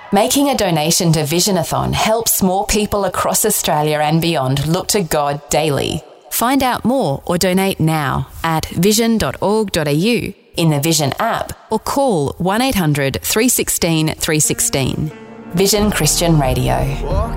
Making a donation to Visionathon helps more people across Australia and beyond look to God daily. Find out more or donate now at vision.org.au, in the Vision app, or call 1800 316 316. Vision Christian Radio.